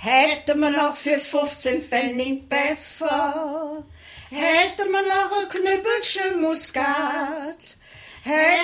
Hätte man noch für 15 Pfennig Pfeffer, hätte man noch ein Knüppelchen Muskat, hätte